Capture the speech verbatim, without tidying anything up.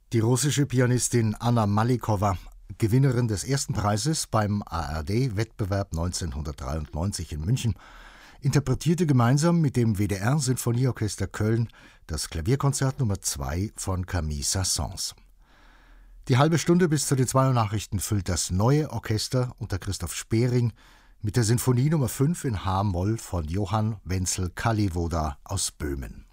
Die russische Pianistin Anna Malikowa, Gewinnerin des ersten Preises beim A R D-Wettbewerb neunzehnhundertdreiundneunzig in München, interpretierte gemeinsam mit dem W D R-Sinfonieorchester Köln das Klavierkonzert Nummer zwei von Camille Saint-Saëns. Die halbe Stunde bis zu den zwei Uhr Nachrichten füllt das Neue Orchester unter Christoph Spering mit der Sinfonie Nummer fünf in H-Moll von Johann Wenzel Kalliwoda aus Böhmen.